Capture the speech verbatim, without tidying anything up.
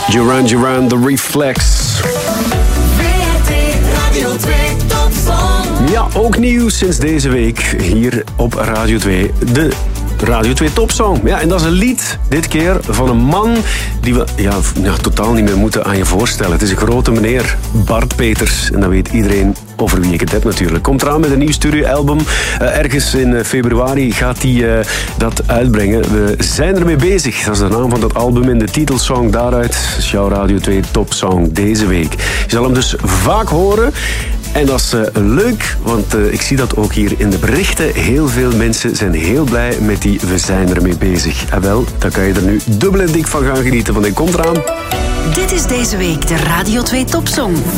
Duran Duran, The Reflex. Radio twee Topsong. Ja, ook nieuw sinds deze week hier op Radio twee. De Radio twee Topsong. Ja, en dat is een lied, dit keer van een man die we ja, ja, totaal niet meer moeten aan je voorstellen. Het is een grote meneer, Bart Peters. En dan weet iedereen over wie ik het heb natuurlijk. Komt eraan met een nieuw studioalbum. Uh, ergens in februari gaat hij uh, dat uitbrengen. We zijn ermee bezig. Dat is de naam van dat album en de titelsong daaruit is jouw Radio twee Topsong deze week. Je zal hem dus vaak horen. En dat is uh, leuk, want uh, ik zie dat ook hier in de berichten. Heel veel mensen zijn heel blij met die We zijn ermee bezig. En wel, dan kan je er nu dubbel en dik van gaan genieten. Want hij komt eraan. Dit is deze week de Radio twee Topsong.